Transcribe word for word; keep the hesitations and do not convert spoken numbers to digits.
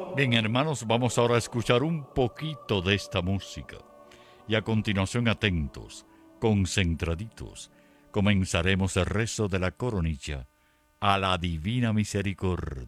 Bien, hermanos, vamos ahora a escuchar un poquito de esta música. Y a continuación, atentos, concentraditos, comenzaremos el rezo de la coronilla a la Divina Misericordia.